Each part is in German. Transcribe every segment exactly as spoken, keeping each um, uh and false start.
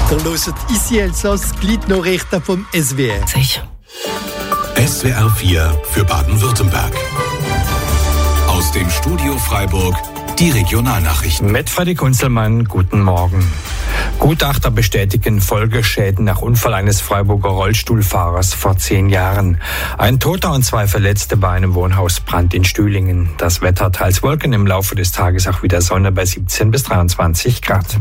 Ihr hört «Ici Elsass», Gliednachrichten vom S W R. Sicher. S W R vier für Baden-Württemberg. Aus dem Studio Freiburg die Regionalnachrichten. Mit Freddy Kunzelmann, guten Morgen. Gutachter bestätigen Folgeschäden nach Unfall eines Freiburger Rollstuhlfahrers vor zehn Jahren. Ein Toter und zwei Verletzte bei einem Wohnhausbrand in Stühlingen. Das Wetter teils Wolken, im Laufe des Tages auch wieder Sonne bei siebzehn bis dreiundzwanzig Grad.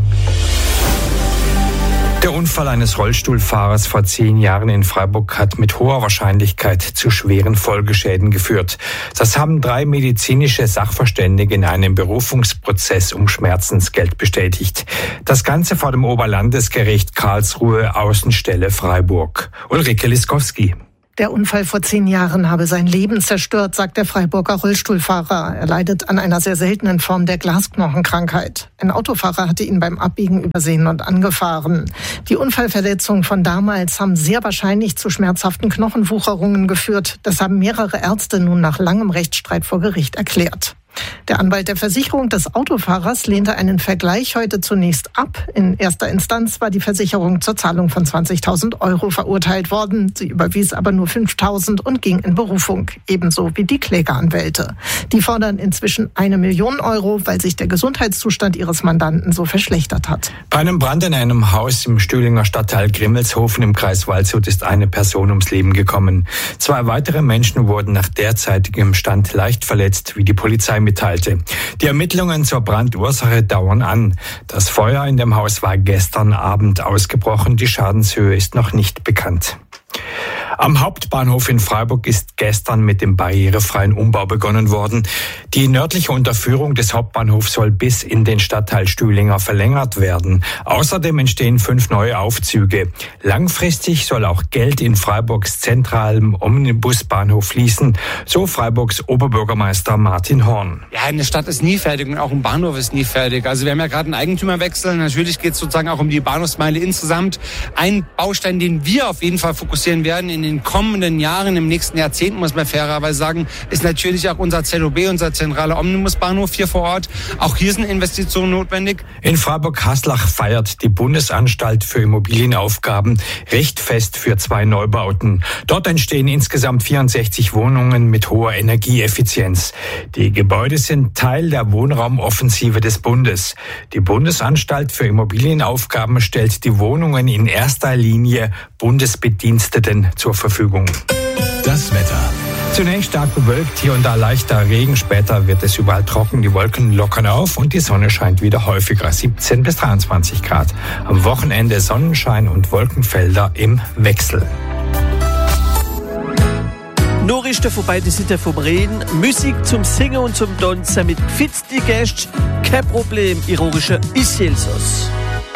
Der Unfall eines Rollstuhlfahrers vor zehn Jahren in Freiburg hat mit hoher Wahrscheinlichkeit zu schweren Folgeschäden geführt. Das haben drei medizinische Sachverständige in einem Berufungsprozess um Schmerzensgeld bestätigt. Das Ganze vor dem Oberlandesgericht Karlsruhe, Außenstelle Freiburg. Ulrike Liskowski. Der Unfall vor zehn Jahren habe sein Leben zerstört, sagt der Freiburger Rollstuhlfahrer. Er leidet an einer sehr seltenen Form der Glasknochenkrankheit. Ein Autofahrer hatte ihn beim Abbiegen übersehen und angefahren. Die Unfallverletzungen von damals haben sehr wahrscheinlich zu schmerzhaften Knochenwucherungen geführt. Das haben mehrere Ärzte nun nach langem Rechtsstreit vor Gericht erklärt. Der Anwalt der Versicherung des Autofahrers lehnte einen Vergleich heute zunächst ab. In erster Instanz war die Versicherung zur Zahlung von zwanzigtausend Euro verurteilt worden. Sie überwies aber nur fünftausend und ging in Berufung. Ebenso wie die Klägeranwälte. Die fordern inzwischen eine Million Euro, weil sich der Gesundheitszustand ihres Mandanten so verschlechtert hat. Bei einem Brand in einem Haus im Stühlinger Stadtteil Grimmelshofen im Kreis Waldshut ist eine Person ums Leben gekommen. Zwei weitere Menschen wurden nach derzeitigem Stand leicht verletzt, wie die Polizei mitteilte. Die Ermittlungen zur Brandursache dauern an. Das Feuer in dem Haus war gestern Abend ausgebrochen. Die Schadenshöhe ist noch nicht bekannt. Am Hauptbahnhof in Freiburg ist gestern mit dem barrierefreien Umbau begonnen worden. Die nördliche Unterführung des Hauptbahnhofs soll bis in den Stadtteil Stühlinger verlängert werden. Außerdem entstehen fünf neue Aufzüge. Langfristig soll auch Geld in Freiburgs zentralem Omnibusbahnhof fließen, so Freiburgs Oberbürgermeister Martin Horn. Ja, eine Stadt ist nie fertig und auch ein Bahnhof ist nie fertig. Also wir haben ja gerade einen Eigentümerwechsel. Natürlich geht es sozusagen auch um die Bahnhofsmeile insgesamt. Ein Baustein, den wir auf jeden Fall fokussieren werden in den kommenden Jahren, im nächsten Jahrzehnt, muss man fairerweise sagen, ist natürlich auch unser Z O B, unser zentraler Omnibusbahnhof hier vor Ort. Auch hier sind Investitionen notwendig. In Freiburg-Haslach feiert die Bundesanstalt für Immobilienaufgaben Richtfest für zwei Neubauten. Dort entstehen insgesamt vierundsechzig Wohnungen mit hoher Energieeffizienz. Die Gebäude sind Teil der Wohnraumoffensive des Bundes. Die Bundesanstalt für Immobilienaufgaben stellt die Wohnungen in erster Linie Bundesbediensteten zur Verfügung. Das Wetter. Zunächst stark bewölkt, hier und da leichter Regen, später wird es überall trocken, die Wolken lockern auf und die Sonne scheint wieder häufiger, siebzehn bis dreiundzwanzig Grad. Am Wochenende Sonnenschein und Wolkenfelder im Wechsel. Nachrichten vorbei, die sind vom Reden. Musik zum Singen und zum Tanzen mit gefitzten Gästen. Kein Problem, ironischer «Ici Elsass».